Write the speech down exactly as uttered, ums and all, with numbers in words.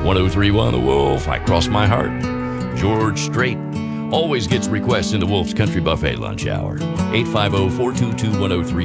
ten thirty-one The Wolf, I Cross My Heart. George Strait always gets requests in the Wolf's Country Buffet Lunch Hour. eight five zero, four two two, one zero three one.